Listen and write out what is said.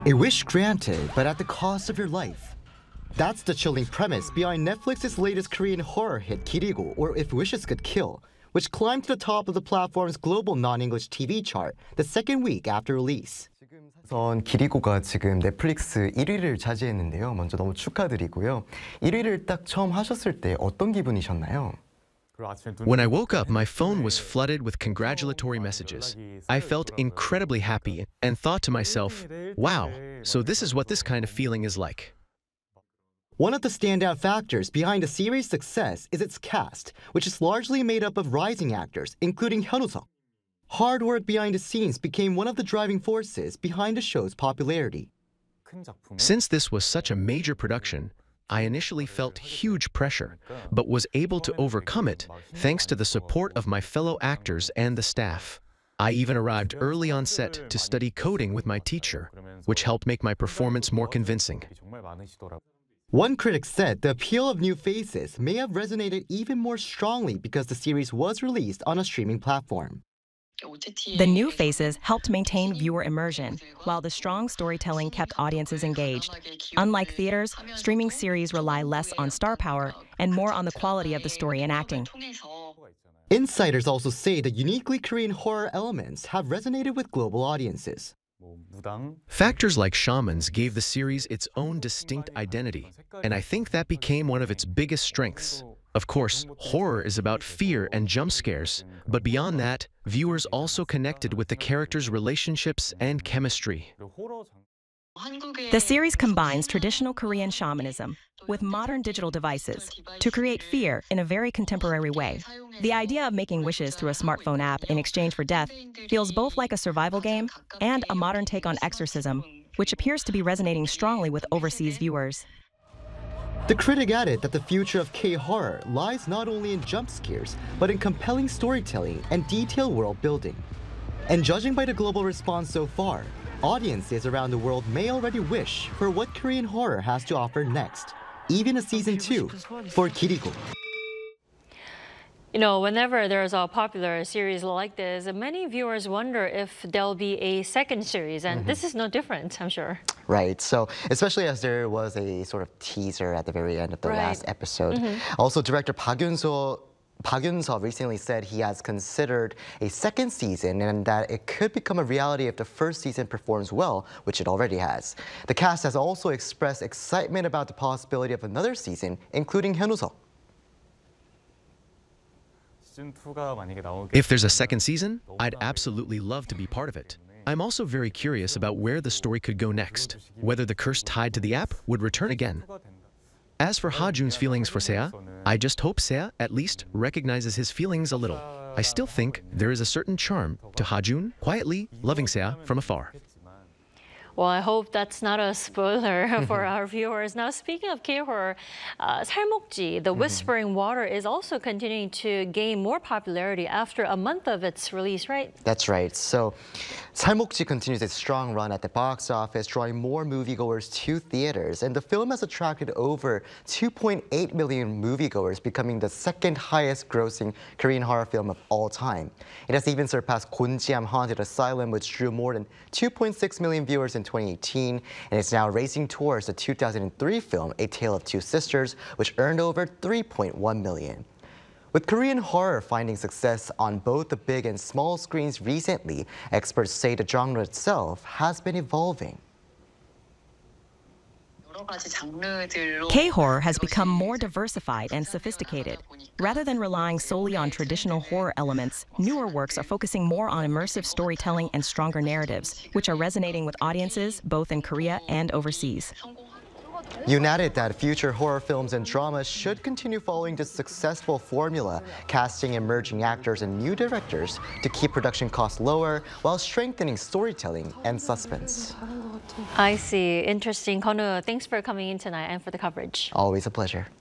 A wish granted, but at the cost of your life. That's the chilling premise behind Netflix's latest Korean horror hit Kirigo, or If Wishes Could Kill, which climbed to the top of the platform's global non-English TV chart the second week after release. 우선 기리고가 지금 넷플릭스 1위를 차지했는데요. 먼저 너무 축하드리고요. 1위를 딱 처음 하셨을 때 어떤 기분이셨나요? When I woke up, my phone was flooded with congratulatory messages. I felt incredibly happy and thought to myself, wow, so this is what this kind of feeling is like. One of the standout factors behind the series' success is its cast, which is largely made up of rising actors, including Hyun-woo-sung. Hard work behind the scenes became one of the driving forces behind the show's popularity. Since this was such a major production, I initially felt huge pressure, but was able to overcome it thanks to the support of my fellow actors and the staff. I even arrived early on set to study coding with my teacher, which helped make my performance more convincing. One critic said the appeal of new faces may have resonated even more strongly because the series was released on a streaming platform. The new faces helped maintain viewer immersion, while the strong storytelling kept audiences engaged. Unlike theaters, streaming series rely less on star power and more on the quality of the story and acting. Insiders also say the uniquely Korean horror elements have resonated with global audiences. Factors like shamans gave the series its own distinct identity, and I think that became one of its biggest strengths. Of course, horror is about fear and jump scares, but beyond that, viewers also connected with the characters' relationships and chemistry. The series combines traditional Korean shamanism with modern digital devices to create fear in a very contemporary way. The idea of making wishes through a smartphone app in exchange for death feels both like a survival game and a modern take on exorcism, which appears to be resonating strongly with overseas viewers. The critic added that the future of K-horror lies not only in jump scares, but in compelling storytelling and detailed world building. And judging by the global response so far, audiences around the world may already wish for what Korean horror has to offer next, even a season 2 for Kirigo. You know, whenever there's a popular series like this, many viewers wonder if there'll be a second series, and this is no different, I'm sure. Right, so especially as there was a sort of teaser at the very end of the last episode. Also, director Park Yun-seo recently said he has considered a second season and that it could become a reality if the first season performs well, which it already has. The cast has also expressed excitement about the possibility of another season, including Hyun-woo-sung. If there's a second season, I'd absolutely love to be part of it. I'm also very curious about where the story could go next, whether the curse tied to the app would return again. As for Ha-jun's feelings for Seo, I just hope Seo at least recognizes his feelings a little. I still think there is a certain charm to Ha-jun quietly loving Seo from afar. Well, I hope that's not a spoiler for our viewers. Now, speaking of K-horror, 살목지, The Whispering Water, is also continuing to gain more popularity after a month of its release, right? That's right. So, 살목지 continues its strong run at the box office, drawing more moviegoers to theaters. And the film has attracted over 2.8 million moviegoers, becoming the second highest grossing Korean horror film of all time. It has even surpassed Gonjiam Haunted Asylum, which drew more than 2.6 million viewers in 2018, and it's now racing towards the 2003 film A Tale of Two Sisters, which earned over 3.1 million. With Korean horror finding success on both the big and small screens recently, experts say the genre itself has been evolving. K-horror has become more diversified and sophisticated. Rather than relying solely on traditional horror elements, newer works are focusing more on immersive storytelling and stronger narratives, which are resonating with audiences both in Korea and overseas. Yoon added that future horror films and dramas should continue following this successful formula, casting emerging actors and new directors to keep production costs lower while strengthening storytelling and suspense. I see. Interesting. Konu, thanks for coming in tonight and for the coverage. Always a pleasure.